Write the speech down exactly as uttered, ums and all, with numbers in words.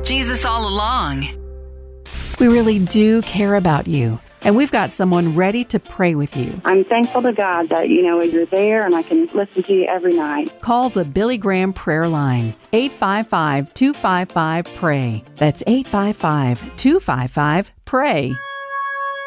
Jesus all along. We really do care about you, and we've got someone ready to pray with you. I'm thankful to God that, you know, you're there and I can listen to you every night. Call the Billy Graham Prayer Line, eight five five, two five five, P R A Y. That's eight five five, two five five, P R A Y.